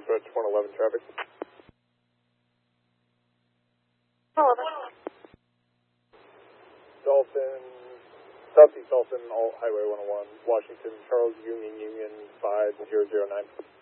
Northwest 111 traffic. 111. Dolphin, Southeast Dolphin, Highway 101, Washington, Charles Union 5009.